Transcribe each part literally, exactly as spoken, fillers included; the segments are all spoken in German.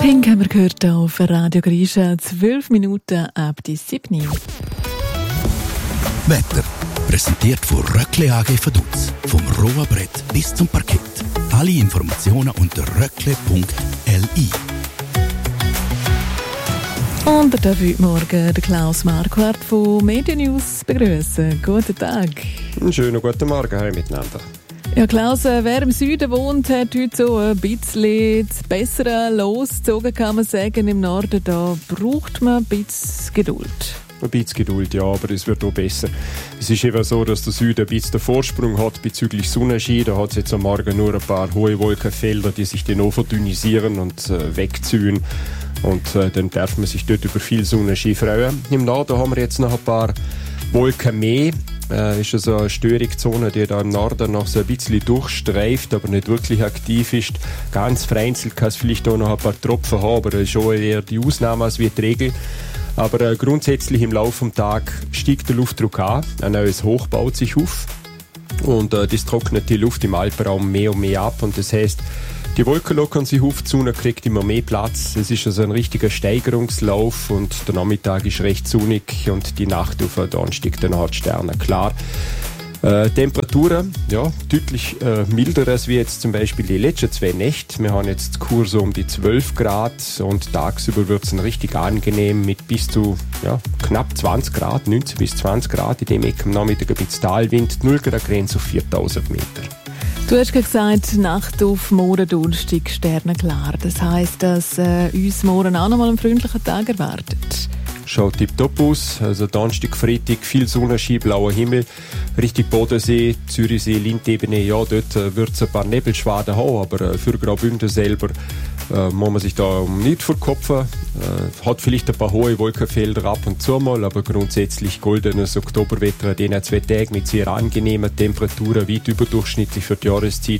Pink haben wir gehört auf Radio Grisha, zwölf Minuten ab die sieben. Wetter. Präsentiert von Röckle A G Vaduz. Vom rohen Brett bis zum Parkett. Alle Informationen unter röckle punkt l i. Und da darf heute Morgen den Klaus Marquardt von Media News begrüßen. Guten Tag. Einen schönen guten Morgen, hallo miteinander. Ja, Klaus, wer im Süden wohnt, hat heute so ein bisschen das Bessere losgezogen, kann man sagen. Im Norden da braucht man ein bisschen Geduld. Ein bisschen Geduld, ja, aber es wird auch besser. Es ist eben so, dass der Süden ein bisschen den Vorsprung hat bezüglich Sonnenschein. Da hat es jetzt am Morgen nur ein paar hohe Wolkenfelder, die sich dann auch verdünnisieren und äh, wegziehen. Und äh, dann darf man sich dort über viel Sonnenschein freuen. Im Norden haben wir jetzt noch ein paar Wolken mehr. Äh, ist also eine Störungszone, die da im Norden noch so ein bisschen durchstreift, aber nicht wirklich aktiv ist. Ganz vereinzelt kann es vielleicht auch noch ein paar Tropfen haben, aber das ist schon eher die Ausnahme als wie die Regel. Aber äh, grundsätzlich im Laufe des Tages steigt der Luftdruck an, ein neues Hoch baut sich auf und äh, das trocknet die Luft im Alpenraum mehr und mehr ab und das heisst, die Wolken lockern sich auf, die Sonne kriegt immer mehr Platz. Es ist also ein richtiger Steigerungslauf und der Nachmittag ist recht sonnig und die Nacht auf den Donnerstag dann hat Sterne klar. Äh, Temperaturen, ja, deutlich äh, milder als wie jetzt zum Beispiel die letzten zwei Nächte. Wir haben jetzt Kurs um die zwölf Grad und tagsüber wird es richtig angenehm mit bis zu ja, knapp zwanzig Grad, neunzehn bis zwanzig Grad. In dem Eck am Nachmittag ein bisschen Talwind, null Grad Grenze auf viertausend Meter. Du hast gesagt, Nacht auf morgen Donnerstag sternenklar. Das heisst, dass äh, uns morgen auch noch mal einen freundlichen Tag erwartet. Schaut tipptopp aus. Also Donnerstag, Freitag, viel Sonnenschein, blauer Himmel. Richtig Bodensee, Zürichsee, Lindebene, ja, dort äh, wird es ein paar Nebelschwaden haben, aber äh, für Graubünden selber äh, muss man sich da nicht verkopfen. Äh, hat vielleicht ein paar hohe Wolkenfelder ab und zu mal, aber grundsätzlich goldenes Oktoberwetter an diesen zwei Tagen mit sehr angenehmen Temperaturen, weit überdurchschnittlich für die Jahreszeit.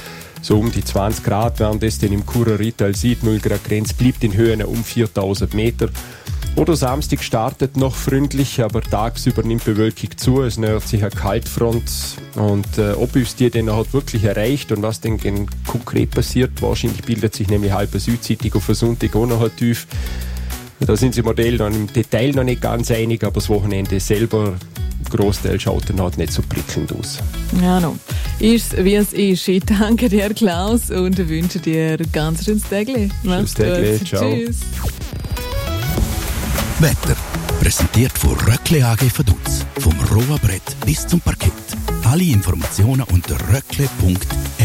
So um die zwanzig Grad, während das dann im Churer Rital sieht, null Grad Grenze, bleibt in Höhen um viertausend Meter. Oder Samstag startet noch freundlich, aber tagsüber nimmt Bewölkung zu, es nähert sich eine Kaltfront und äh, ob uns die dann halt wirklich erreicht und was denn konkret passiert, wahrscheinlich bildet sich nämlich halb südseitig auf den Sonntag auch noch ein Tief. Da sind sich Modell dann im Detail noch nicht ganz einig, aber das Wochenende selber, Großteil schaut dann halt nicht so prickelnd aus. Ja, no. Ist wie es ist. Ich danke dir, Klaus, und wünsche dir ein ganz schönes Tägli. Schönes Tägli, ciao. Tschüss. Wetter. Präsentiert von Röckle A G Vaduz. Vom rohen Brett bis zum Parkett. Alle Informationen unter röckle punkt l i.